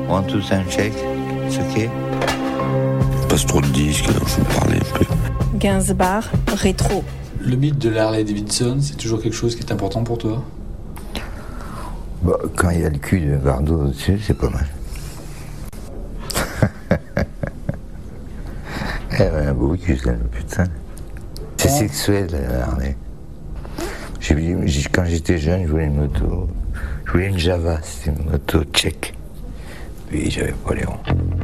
1, 2, sound check. C'est ok? Passe trop de disques, alors je vais parler un peu. Gainsbourg, rétro. Le mythe de la Harley Davidson, c'est toujours quelque chose qui est important pour toi? Bah, quand il y a le cul de Bardot au-dessus, c'est pas mal. Elle a un beau cul, celle, putain. C'est sexuel, la Harley. Quand j'étais jeune, je voulais une moto. Je voulais une Java, c'était une moto tchèque. Puis j'avais pas les ronds.